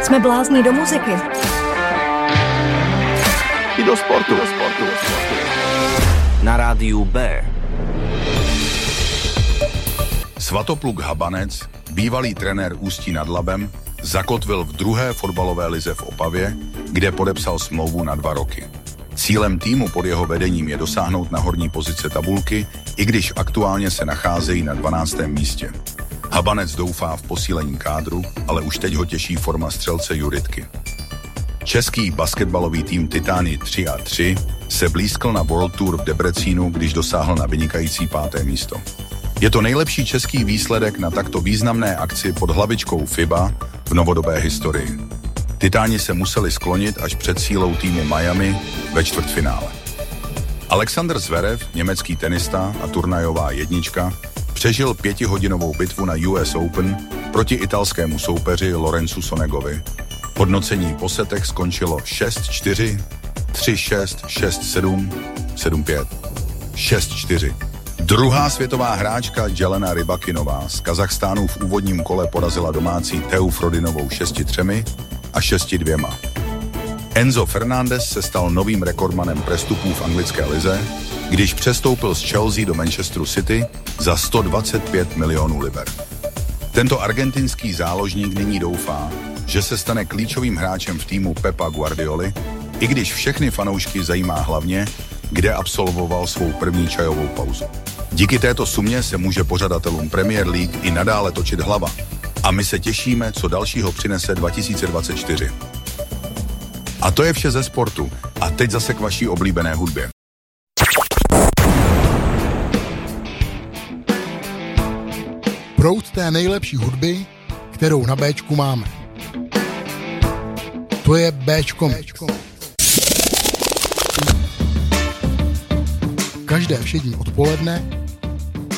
Jsme blázní do muziky. I do sportu. Na rádiu B. Svatopluk Habanec, bývalý trenér Ústí nad Labem, zakotvil v druhé fotbalové lize v Opavě, kde podepsal smlouvu na 2 roky. Cílem týmu pod jeho vedením je dosáhnout na horní pozice tabulky, i když aktuálně se nacházejí na 12. místě. Habanec doufá v posílení kádru, ale už teď ho těší forma střelce Juritky. Český basketbalový tým Titani 3-3 se blízkl na World Tour v Debrecínu, když dosáhl na vynikající 5. místo. Je to nejlepší český výsledek na takto významné akci pod hlavičkou FIBA v novodobé historii. Titáni se museli sklonit až před sílou týmu Miami ve čtvrtfinále. Alexander Zverev, německý tenista a turnajová jednička, přežil 5hodinovou bitvu na US Open proti italskému soupeři Lorenzu Sonegovi. Hodnocení po setech skončilo 6-4, 3-6, 6-7, 7-5, 6-4. Druhá světová hráčka Jelena Rybakinová z Kazachstánu v úvodním kole porazila domácí Teu Frodinovou 6-3 a 6-2. Enzo Fernandez se stal novým rekordmanem prestupů v anglické lize, když přestoupil z Chelsea do Manchesteru City za 125 milionů liber. Tento argentinský záložník nyní doufá, že se stane klíčovým hráčem v týmu Pepa Guardioli, i když všechny fanoušky zajímá hlavně, kde absolvoval svou první čajovou pauzu. Díky této sumě se může pořadatelům Premier League i nadále točit hlava. A my se těšíme, co dalšího přinese 2024. A to je vše ze sportu. A teď zase k vaší oblíbené hudbě. Proud té nejlepší hudby, kterou na Béčku máme. To je Béčko. Každé všední odpoledne